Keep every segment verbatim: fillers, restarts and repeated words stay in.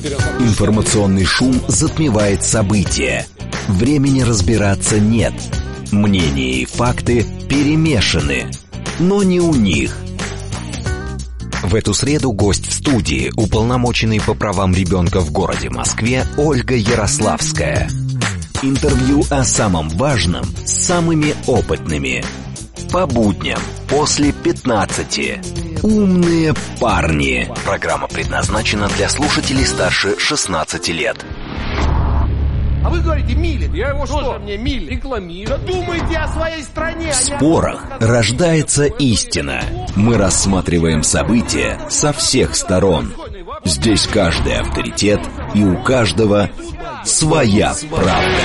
Информационный шум затмевает события. Времени разбираться нет. Мнения и факты перемешаны, но не у них. В эту среду гость в студии, уполномоченный по правам ребенка в городе Москве Ольга Ярославская. Интервью о самом важном с самыми опытными. По будням после пятнадцати. Умные парни. Программа предназначена для слушателей старше шестнадцати лет. А вы говорите, Милин. Я его что? Мне Милин рекламирую. Думайте о своей стране. В спорах рождается истина. Мы рассматриваем события со всех сторон. Здесь каждый авторитет, и у каждого своя правда.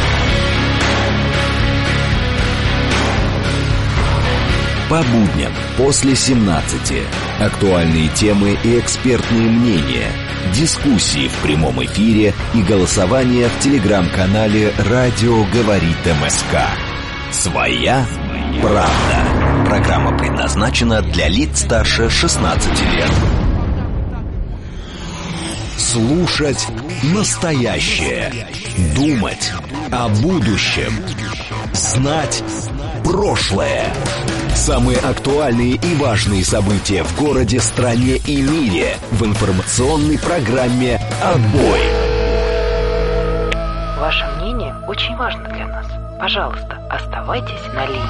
По будням после семнадцати. Актуальные темы и экспертные мнения. Дискуссии в прямом эфире и голосование в телеграм-канале «Радио говорит МСК». Своя правда. Программа предназначена для лиц старше шестнадцати лет. Слушать настоящее. Думать о будущем. Знать прошлое. Самые актуальные и важные события в городе, стране и мире в информационной программе «Отбой». Ваше мнение очень важно для нас. Пожалуйста, оставайтесь на линии.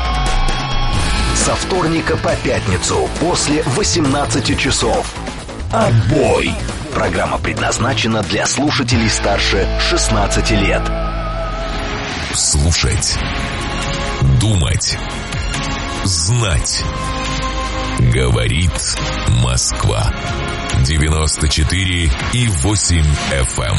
Со вторника по пятницу после восемнадцати часов. «Отбой». Программа предназначена для слушателей старше шестнадцати лет. Слушать. Думать. Знать. Говорит Москва. девяносто четыре и восемь эф эм.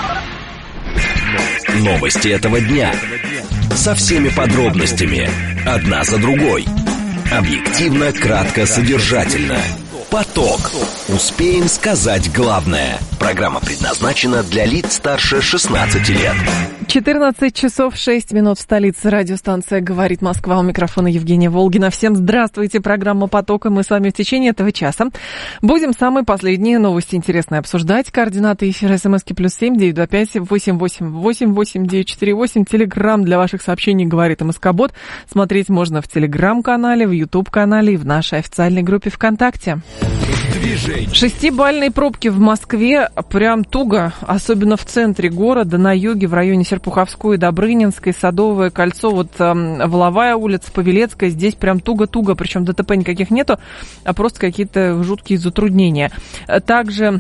Новости этого дня. Со всеми подробностями. Одна за другой. Объективно, кратко, содержательно. Поток. Успеем сказать главное. Программа предназначена для лиц старше шестнадцати лет. четырнадцать часов шесть минут в столице. Радиостанция «Говорит Москва». У микрофона Евгения Волгина. Всем здравствуйте. Программа «Поток». И мы с вами в течение этого часа будем самые последние новости интересные обсуждать. Координаты эфира смски плюс семь девять два пять восемь восемь восемь восемь девять четыре восемь. Телеграм для ваших сообщений «Говорит МСК-бот». Смотреть можно в Телеграм-канале, в Ютуб-канале и в нашей официальной группе ВКонтакте. Движение. Шестибалльные пробки в Москве прям туго, особенно в центре города, на юге, в районе Серпуховской, Добрынинской, Садовое кольцо, вот э, Воловая улица, Павелецкая, здесь прям туго-туго, причем ДТП никаких нету, а просто какие-то жуткие затруднения. Также...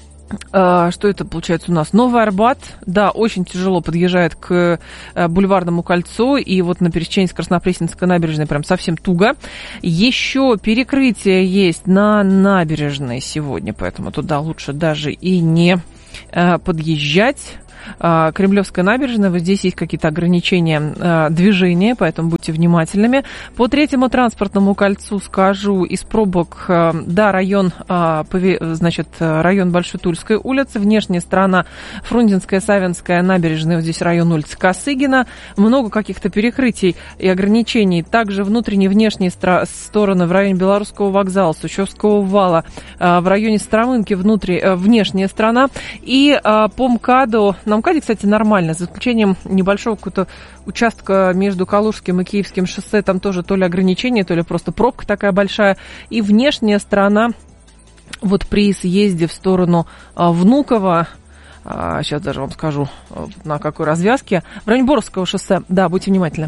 Что это получается у нас? Новый Арбат, да, очень тяжело подъезжает к Бульварному кольцу, и вот на пересечении с Краснопресненской набережной прям совсем туго. Еще перекрытие есть на набережной сегодня, поэтому туда лучше даже и не подъезжать. Кремлевская набережная, вот здесь есть какие-то ограничения движения, поэтому будьте внимательными. По третьему транспортному кольцу скажу, из пробок, да, район, значит, район Большой Тульской улицы, внешняя сторона Фрунзенская, Савинская набережная, вот здесь район улицы Косыгина, много каких-то перекрытий и ограничений. Также внутренние, внешние стороны в районе Белорусского вокзала, Сущевского вала, в районе Старомынки внутри, внешняя сторона, и по МКАДу. На МКАДе, кстати, нормально, за исключением небольшого какого-то участка между Калужским и Киевским шоссе, там тоже то ли ограничение, то ли просто пробка такая большая. И внешняя сторона, вот при съезде в сторону а, Внуково, а, сейчас даже вам скажу, на какой развязке, в районе Боровского шоссе, да, будьте внимательны.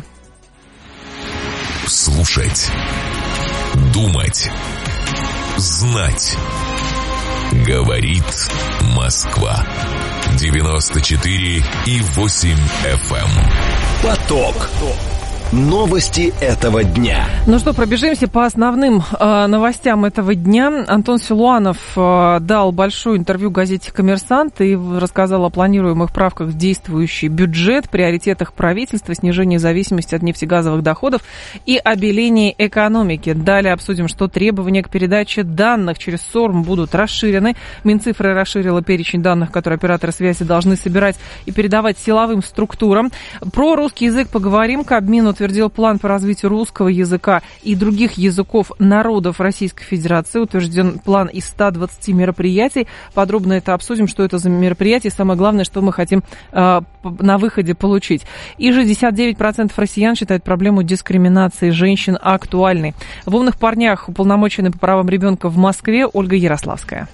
Слушать, думать, знать. Говорит Москва. девяносто четыре и восемь эф эм. Поток. Новости этого дня. Ну что, пробежимся по основным э, новостям этого дня. Антон Силуанов э, дал большое интервью газете «Коммерсант» и рассказал о планируемых правках в действующий бюджет, приоритетах правительства, снижении зависимости от нефтегазовых доходов и обелении экономики. Далее обсудим, что требования к передаче данных через СОРМ будут расширены. Минцифры расширила перечень данных, которые операторы связи должны собирать и передавать силовым структурам. Про русский язык поговорим. Кабмин утвердил план по развитию русского языка и других языков народов Российской Федерации. Утвержден план из ста двадцати мероприятий. Подробно это обсудим, что это за мероприятие, и самое главное, что мы хотим э, на выходе получить. И шестьдесят девять процентов россиян считают проблему дискриминации женщин актуальной. В «Умных парнях» уполномоченный по правам ребенка в Москве Ольга Ярославская.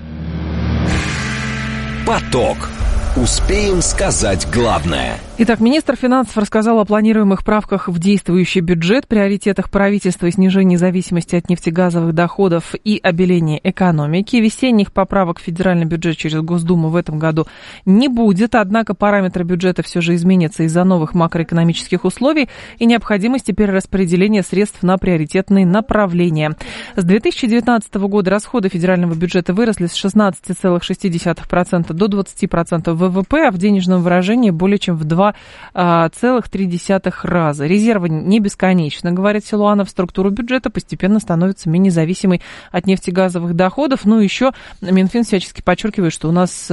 Поток. Успеем сказать главное. Итак, министр финансов рассказал о планируемых правках в действующий бюджет, приоритетах правительства и снижении зависимости от нефтегазовых доходов и обелении экономики. Весенних поправок в федеральный бюджет через Госдуму в этом году не будет, однако параметры бюджета все же изменятся из-за новых макроэкономических условий и необходимости перераспределения средств на приоритетные направления. С две тысячи девятнадцатого года расходы федерального бюджета выросли с шестнадцати целых шести десятых процента до двадцати процентов ВВП, а в денежном выражении более чем в два целых три десятых раза. Резервы не бесконечны, говорит Силуанов. Структура бюджета постепенно становится менее зависимой от нефтегазовых доходов. Ну, еще Минфин всячески подчеркивает, что у нас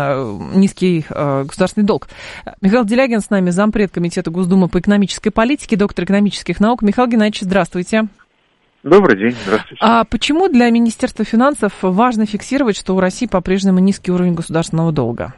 низкий государственный долг. Михаил Делягин с нами, зампред Комитета Госдумы по экономической политике, доктор экономических наук. Михаил Геннадьевич, здравствуйте. Добрый день, здравствуйте. А почему для Министерства финансов важно фиксировать, что у России по-прежнему низкий уровень государственного долга?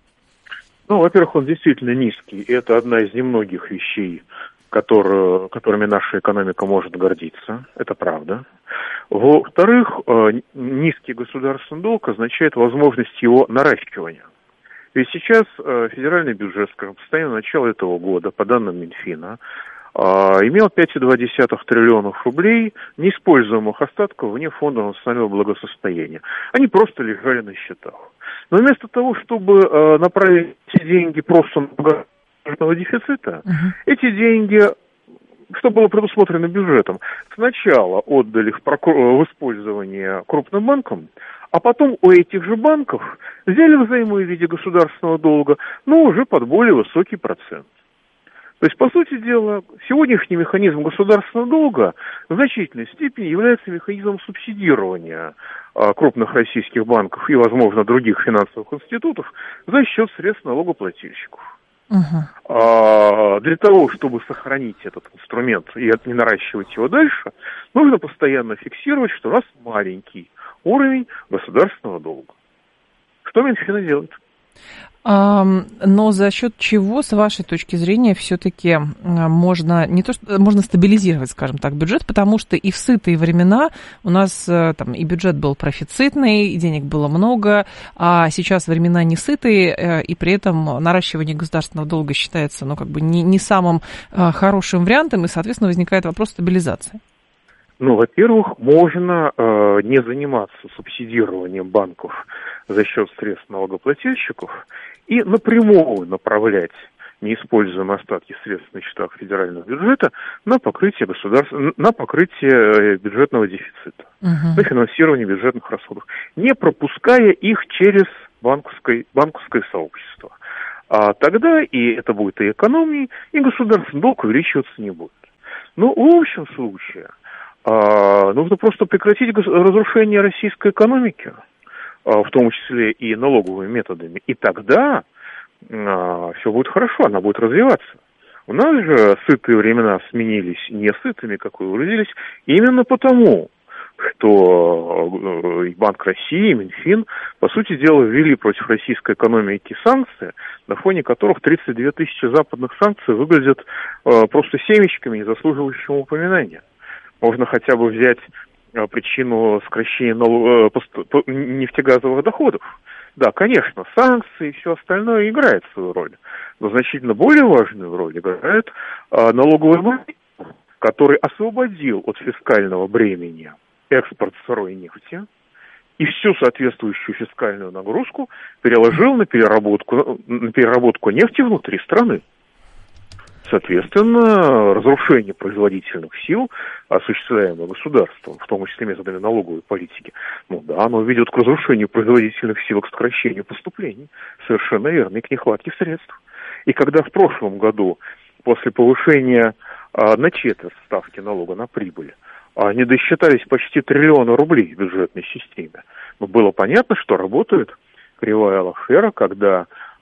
Ну, во-первых, он действительно низкий. И это одна из немногих вещей, которые, которыми наша экономика может гордиться. Это правда. Во-вторых, низкий государственный долг означает возможность его наращивания. Ведь сейчас федеральный бюджет, скажем, по состоянию начала этого года, по данным Минфина, имел пять целых два десятых триллионов рублей неиспользуемых остатков вне фонда национального благосостояния. Они просто лежали на счетах. Но вместо того, чтобы э, направить эти деньги просто на государственного дефицита, uh-huh. эти деньги, что было предусмотрено бюджетом, сначала отдали в, прокур... в использование крупным банкам, а потом у этих же банков взяли взаймы в виде государственного долга, но уже под более высокий процент. То есть, по сути дела, сегодняшний механизм государственного долга в значительной степени является механизмом субсидирования а, крупных российских банков и, возможно, других финансовых институтов за счет средств налогоплательщиков. Uh-huh. А, для того, чтобы сохранить этот инструмент и не наращивать его дальше, нужно постоянно фиксировать, что у нас маленький уровень государственного долга. Что Минфин и делает? Но за счет чего, с вашей точки зрения, все-таки можно не то что можно стабилизировать, скажем так, бюджет, потому что и в сытые времена у нас там и бюджет был профицитный, и денег было много, а сейчас времена не сытые, и при этом наращивание государственного долга считается, ну, как бы не, не самым хорошим вариантом, и, соответственно, возникает вопрос стабилизации. Ну, во-первых, можно э, не заниматься субсидированием банков за счет средств налогоплательщиков и напрямую направлять неиспользуемые остатки средств на счетах федерального бюджета на покрытие государства, на покрытие бюджетного дефицита, uh-huh. на финансирование бюджетных расходов, не пропуская их через банковское, банковское сообщество. А тогда и это будет и экономией, и государственный долг увеличиваться не будет. Но в общем случае а, нужно просто прекратить разрушение российской экономики, а, в том числе и налоговыми методами, и тогда а, все будет хорошо, она будет развиваться. У нас же сытые времена сменились несытыми, как вы выразились, именно потому, что и Банк России, и Минфин, по сути дела, ввели против российской экономики санкции, на фоне которых тридцать две тысячи западных санкций выглядят э, просто семечками, не заслуживающими упоминания. Можно хотя бы взять э, причину сокращения налог... э, нефтегазовых доходов. Да, конечно, санкции и все остальное играет свою роль, но значительно более важную роль играет э, налоговый механизм, который освободил от фискального бремени экспорт сырой нефти и всю соответствующую фискальную нагрузку переложил на переработку, на переработку нефти внутри страны. Соответственно, разрушение производительных сил, осуществляемое государством, в том числе методами налоговой политики, ну да, оно ведет к разрушению производительных сил, к сокращению поступлений. Совершенно верно, и к нехватке средств. И когда в прошлом году, после повышения а, на четверть ставки налога на прибыль, они досчитались почти триллиона рублей в бюджетной системе. Но было понятно, что работает кривая Лафера, когда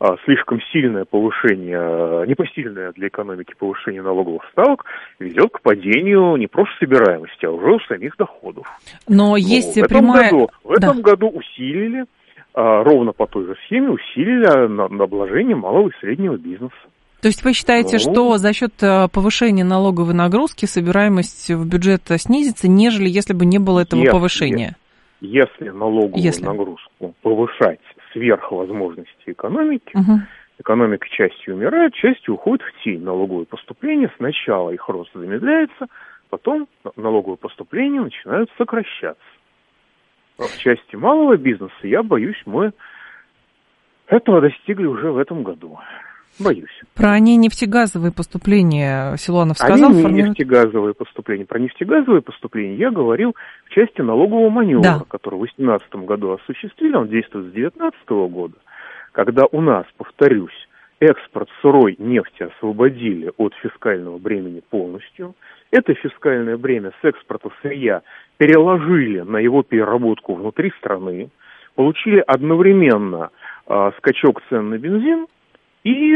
слишком сильное повышение, непосильное для экономики повышение налоговых ставок ведет к падению не просто собираемости, а уже у самих доходов. Но ну, есть в прямая... Этом году, в этом да. году усилили, ровно по той же схеме, усилили на, на обложение малого и среднего бизнеса. То есть вы считаете, ну, что за счет повышения налоговой нагрузки собираемость в бюджет снизится, нежели если бы не было этого если, повышения? Если налоговую если. нагрузку повышать сверх возможностей экономики, угу. экономика частью умирает, частью уходит в тень. Налоговые поступления, сначала их рост замедляется, потом налоговые поступления начинают сокращаться. В части малого бизнеса, я боюсь, мы этого достигли уже в этом году. Боюсь. Про нефтегазовые поступления Силуанов сказал. Они не формирует... нефтегазовые поступления. Про нефтегазовые поступления я говорил в части налогового маневра, да. который в две тысячи восемнадцатом году осуществили, он действует с две тысячи девятнадцатого года, когда у нас, повторюсь, экспорт сырой нефти освободили от фискального бремени полностью. Это фискальное бремя с экспорта сырья переложили на его переработку внутри страны, получили одновременно э, скачок цен на бензин, и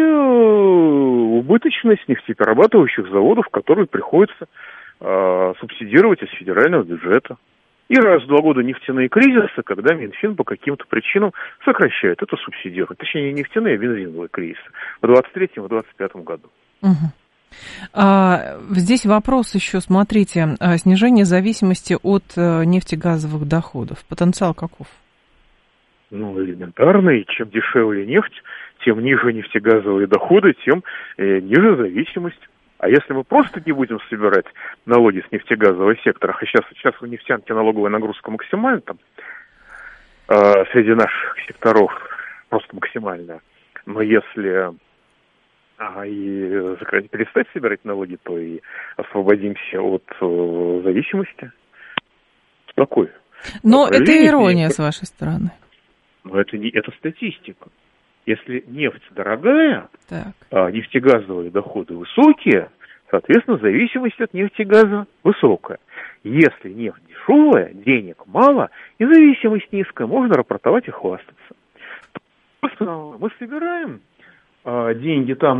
убыточность нефтеперерабатывающих заводов, которые приходится э, субсидировать из федерального бюджета. И раз в два года нефтяные кризисы, когда Минфин по каким-то причинам сокращает это субсидирование. Точнее, не нефтяные, а бензиновые кризисы. В двадцать третьем и двадцать пятом году. Угу. А, здесь вопрос еще, смотрите, снижение зависимости от нефтегазовых доходов. Потенциал каков? Ну, элементарный. Чем дешевле нефть, тем ниже нефтегазовые доходы, тем э, ниже зависимость. А если мы просто не будем собирать налоги с нефтегазового сектора, а сейчас, сейчас у нефтянки налоговая нагрузка максимальна, там, э, среди наших секторов просто максимальная, но если а, и перестать собирать налоги, то и освободимся от э, зависимости. Такой. Но это ирония с вашей стороны. Но это не это статистика. Если нефть дорогая, так. а нефтегазовые доходы высокие, соответственно, зависимость от нефтегаза высокая. Если нефть дешевая, денег мало и зависимость низкая, можно рапортовать и хвастаться. Мы собираем а, деньги там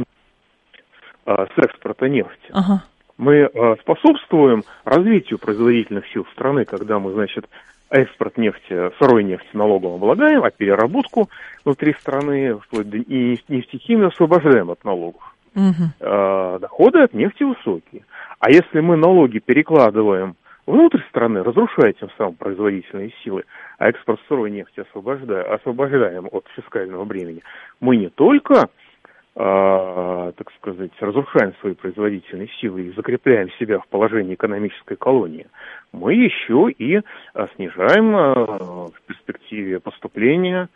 а, с экспорта нефти. Ага. Мы а, способствуем развитию производительных сил страны, когда мы, значит, экспорт нефти, сырой нефти налогом облагаем, а переработку внутри страны вплоть до и нефтехимию освобождаем от налогов. Угу. А, доходы от нефти высокие. А если мы налоги перекладываем внутрь страны, разрушая тем самым производительные силы, а экспорт сырой нефти освобождаем, освобождаем от фискального бремени, мы не только, а, так сказать, разрушаем свои производительные силы и закрепляем себя в положении экономической колонии, мы еще и а, снижаем а, в перспективе поступления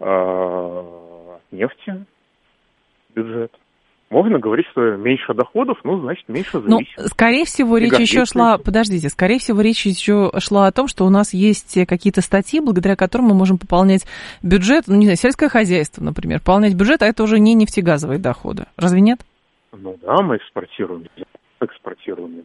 а, нефти в бюджет. Можно говорить, что меньше доходов, ну, значит, меньше зависимости. Ну, скорее всего, речь еще шла... Подождите, скорее всего, речь еще шла о том, что у нас есть какие-то статьи, благодаря которым мы можем пополнять бюджет, ну, не знаю, сельское хозяйство, например, пополнять бюджет, а это уже не нефтегазовые доходы. Разве нет? Ну да, мы экспортируем, экспортируем